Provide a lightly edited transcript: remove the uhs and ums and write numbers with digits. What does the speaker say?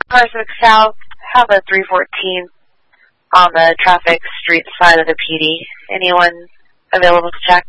Parsec South, have a 314 on the traffic street side of the PD. Anyone available to check?